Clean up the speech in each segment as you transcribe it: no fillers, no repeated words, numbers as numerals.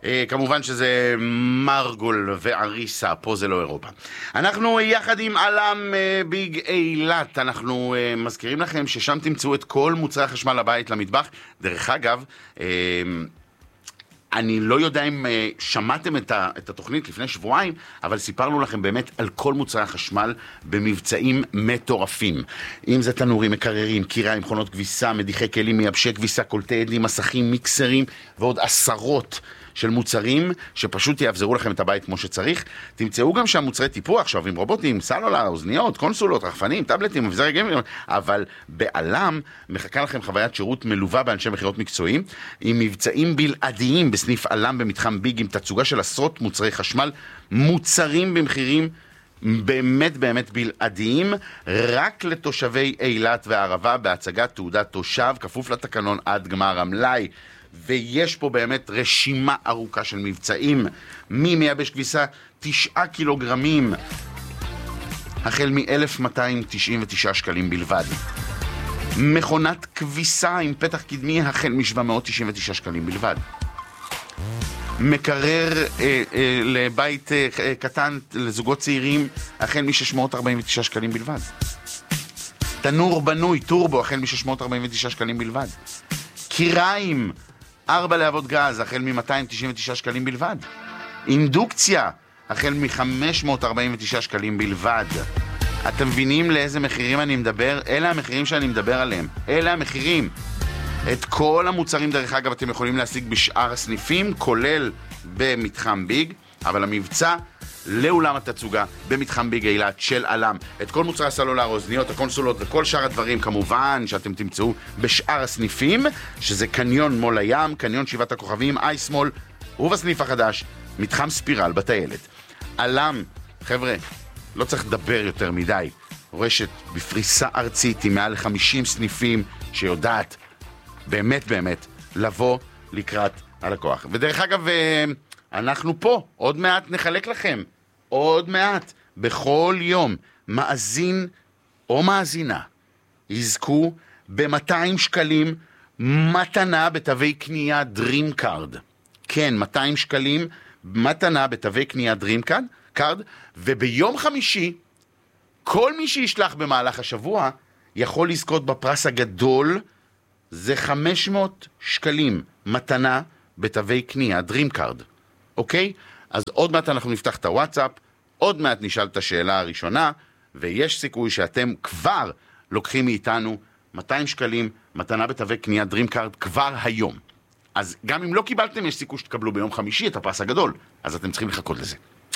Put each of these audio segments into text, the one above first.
כמובן שזה מרגול ועריסה, פה זה לא אירופה. אנחנו יחד עם אלם ביג אילת, אנחנו מזכירים לכם ששם תמצאו את כל מוצרי החשמל לבית למטבח. דרך אגב, אני לא יודע אם שמעתם את התוכנית לפני שבועיים, אבל סיפרנו לכם באמת על כל מוצרי החשמל במבצעים מטורפים. אם זה תנורים, מקררים, קיריים, מכונות כביסה, מדיחי כלים, מייבשי כביסה, קולטי עדים, מסכים, מיקסרים ועוד עשרות של מוצרים שפשוט יעבזרו לכם את הבית כמו שצריך. תמצאו גם שם מוצרי טיפוח, שואבים רובוטים, סלולר, אוזניות, קונסולות, רחפנים, טאבלטים, אביזרי גיימינג, אבל באלם מחכה לכם חוויית שירות מלווה באנשי מחירות מקצועיים, עם מבצעים בלעדיים בסניף אלם במתחם ביג, עם תצוגה של עשרות מוצרי חשמל, מוצרים במחירים באמת באמת בלעדיים, רק לתושבי אילת והערבה, בהצגת תעודת תושב, כפוף לתקנון עד גמר המלאי. ויש פה באמת רשימה ארוכה של מבצעים, ממייבש כביסה 9 קילוגרמים, החל מ-1,299 שקלים בלבד. מכונת כביסה עם פתח קדמי, החל מ-799 שקלים בלבד. מקרר לבית קטן לזוגות צעירים, החל מ-649 שקלים בלבד. תנור בנוי, טורבו, החל מ-649 שקלים בלבד. קיריים 4 להבות גז, החל מ-299 שקלים בלבד. אינדוקציה, החל מ-549 שקלים בלבד. אתם מבינים לאיזה מחירים אני מדבר? אלה המחירים שאני מדבר עליהם. אלה המחירים. את כל המוצרים, דרך אגב, אתם יכולים להשיג בשאר הסניפים, כולל במתחם ביג, אבל המבצע לאולם התצוגה במתחם ביג אילת של אלם. את כל מוצרי הסלולר, אוזניות, הקונסולות וכל שאר הדברים, כמובן שאתם תמצאו בשאר הסניפים, שזה קניון מול הים, קניון 7 הכוכבים, אייס מול, ובסניף החדש, מתחם ספירל בטיילת. אלם, חבר'ה, לא צריך לדבר יותר מדי. רשת בפריסה ארצית עם מעל 50 סניפים שיודעת באמת באמת לבוא לקראת הלקוח. ודרך אגב, אנחנו פה, עוד מעט נחלק לכם, עוד מעט, בכל יום, מאזין או מאזינה, יזכו ב-200 שקלים מתנה בתווי קנייה Dream Card. כן, 200 שקלים מתנה בתווי קנייה Dream Card, וביום חמישי, כל מי שישלח במהלך השבוע, יכול לזכות בפרס הגדול, זה 500 שקלים מתנה בתווי קנייה Dream Card. אוקיי? אז עוד מעט אנחנו נפתח את הוואטסאפ, עוד מעט נשאל את השאלה הראשונה, ויש סיכוי שאתם כבר לוקחים מאיתנו 200 שקלים מתנה בתווי קנייה Dream Card כבר היום. אז גם אם לא קיבלתם, יש סיכוי שתקבלו ביום חמישי את הפרס הגדול, אז אתם צריכים לחכות לזה.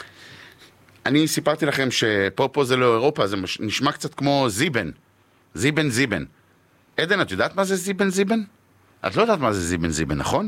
אני סיפרתי לכם שפה זה לא אירופה, זה נשמע קצת כמו זיבן. זיבן. עדן, את יודעת מה זה זיבן? את לא יודעת מה זה זיבן, נכון?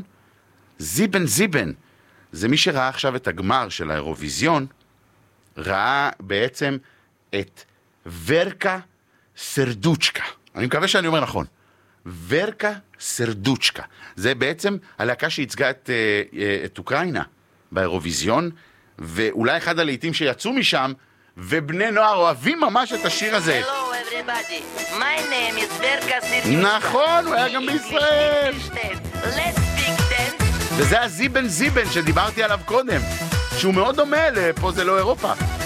זיבן. זה מי שראה עכשיו את הגמר של האירוויזיון, ראה בעצם את ורקה סרדוצ'קה. אני מקווה שאני אומר נכון. ורקה סרדוצ'קה. זה בעצם הלהקה שהצגה את אוקראינה באירוויזיון, ואולי אחד הלעיתים שיצאו משם, ובני נוער אוהבים ממש את השיר הזה. Hello everybody, my name is ורקה סרדוצ'קה. נכון, הוא היה גם בישראל. Let's big dance. וזה הזיבן שדיברתי עליו קודם, שהוא מאוד דומה לפה זה לא אירופה.